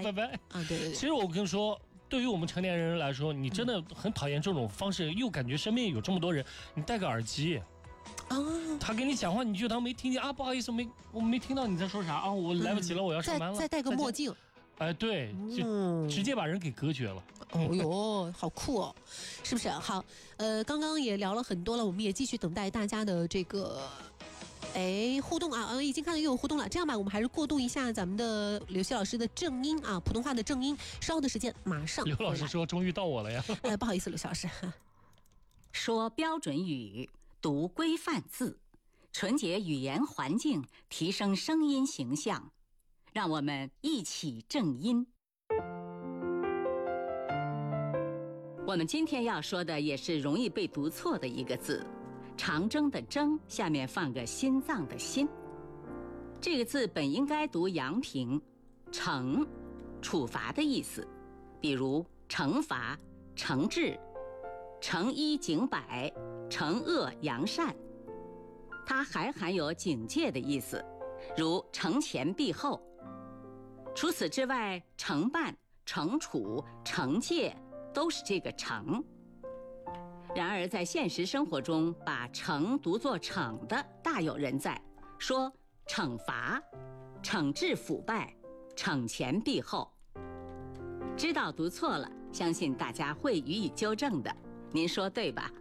拜拜啊，对。 其实我跟你说，对于我们成年人来说，你真的很讨厌这种方式，又感觉身边有这么多人，你戴个耳机。他跟你讲话，你就当没听见啊？不好意思，我没听到你在说啥啊？我来不及了，我要上班了。 再戴个墨镜， 对，就直接把人给隔绝了。 哦哟，好酷哦，是不是？好，刚刚也聊了很多了，我们也继续等待大家的这个互动啊，已经看到又有互动了。这样吧，我们还是过渡一下咱们的刘希老师的正音啊，普通话的正音。稍后的时间马上。 刘老师说：“终于到我了呀。” 不好意思，刘老师。 说标准语，读规范字，纯洁语言环境，提升声音形象。让我们一起正音。我们今天要说的也是容易被读错的一个字，长征的征下面放个心脏的心。这个字本应该读阳平，惩，处罚的意思，比如惩罚、惩治、惩一儆百、惩恶扬善。它还含有警戒的意思，如惩前毖后。除此之外，惩办、惩处、惩戒都是这个惩。然而在现实生活中，把惩读作惩的大有人在，说惩罚、惩治腐败、惩前毖后。知道读错了，相信大家会予以纠正的，您说对吧？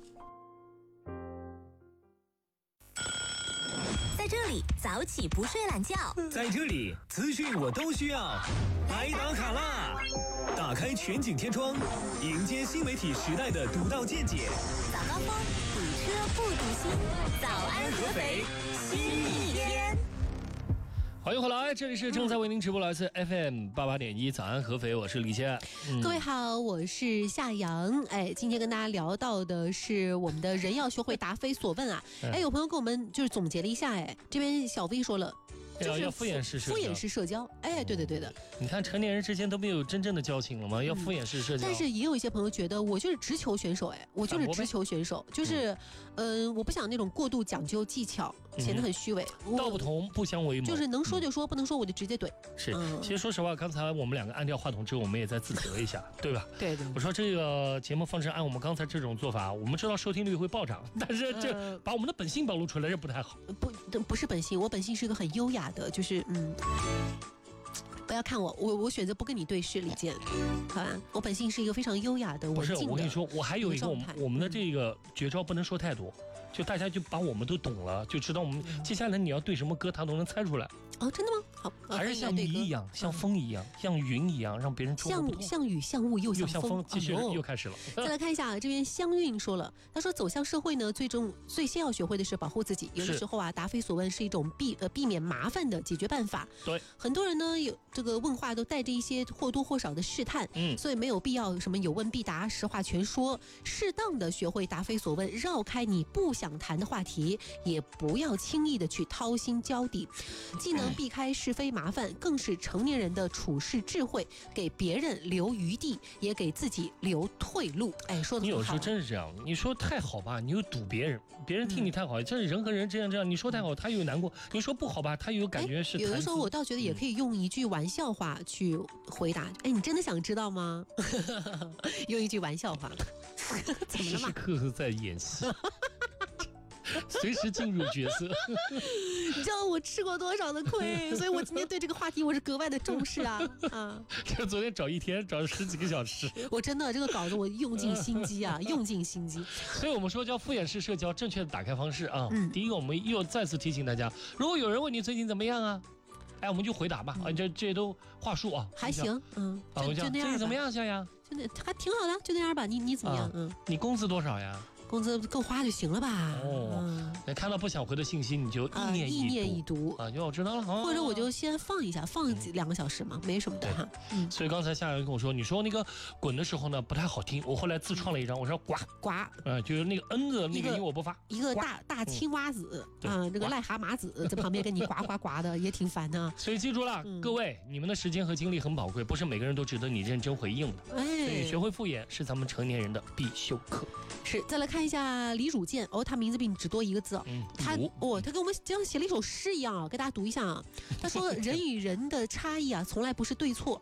在这里早起不睡懒觉， 在这里资讯我都需要，来打卡啦！打开全景天窗，迎接新媒体时代的独到见解。 早高峰，堵车不堵心，早安合肥，新一天。 欢迎回来，这里是正在为您直播来自 FM 88.1早安合肥，我是李健。 各位好，我是夏阳。今天跟大家聊到的是我们的人要学会答非所问啊。有朋友跟我们就是总结了一下，这边小 V 说了。 要敷衍式社交， 敷衍式社交，对的。 你看成年人之间都没有真正的交情了吗？要敷衍式社交。 但是也有一些朋友觉得我就是直球选手，我就是直球选手，就是，我不想那种过度讲究技巧，显得很虚伪。 道不同不相为谋， 就是能说就说，不能说我就直接怼。 是，其实说实话，刚才我们两个按掉话筒之后，我们也在自责一下，对吧？ 对。 我说这个节目方式按我们刚才这种做法，我们知道收听率会暴涨，但是这把我们的本性暴露出来，这不太好。 不是本性，我本性是一个很优雅的，就是不要看我选择不跟你对视，李健，好吧？我本性是一个非常优雅的、文静的。 不是，我跟你说，我还有一个我们的这个绝招，不能说太多，就大家就把我们都懂了，就知道我们接下来你要对什么歌，他都能猜出来。 哦，真的吗？好， 还是像谜一样，像风一样，像云一样，让别人像雨像雾又像风。 继续又开始了。 再来看一下这边香韵说了，他说走向社会呢，最先要学会的是保护自己。有的时候答非所问是一种避免麻烦的解决办法。 对， 很多人呢有这个问话都带着一些或多或少的试探，所以没有必要什么有问必答，实话全说。适当的学会答非所问，绕开你不想谈的话题，也不要轻易的去掏心交底，既能避开是非麻烦，更是成年人的处世智慧，给别人留余地，也给自己留退路。说的很好。 你有时候真是这样，你说太好吧，你又堵别人，别人听你太好，这是人和人这样，你说太好，他又难过；你说不好吧，他又感觉是。 有的时候我倒觉得也可以用一句玩笑话去回答。你真的想知道吗？用一句玩笑话，怎么了嘛？ 时时刻刻在演戏。随时进入角色， 你知道我吃过多少的亏，所以我今天对这个话题我是格外的重视啊！ 就昨天找一天，找了10几个小时， 我真的这个稿子我用尽心机啊，用尽心机。 所以我们说叫敷衍式社交，正确的打开方式啊。第一个，我们又再次提醒大家，如果有人问你最近怎么样啊，我们就回答吧。这都话术啊， 还行， 就那样。最近怎么样，夏阳？ 就那还挺好的，就那样吧。你怎么样？ 你工资多少呀？ 工资够花就行了吧？ 看到不想回的信息，你就意念已读啊，就我知道了。 或者我就先放一下，放2个小时嘛，没什么的哈。 所以刚才夏阳跟我说，你说那个滚的时候呢不太好听，我后来自创了一张，我说呱呱，就是那个 N 字那个音我不发， 一个大青蛙子啊，这个癞蛤蟆子在旁边跟你呱呱呱的，也挺烦的。 所以记住了，各位，你们的时间和精力很宝贵，不是每个人都值得你认真回应的。所以学会敷衍是咱们成年人的必修课。 是，再来看一下李汝健，他名字比你只多一个字。他给我们这样写了一首诗一样啊，给大家读一下啊。他说：人与人的差异啊，从来不是对错。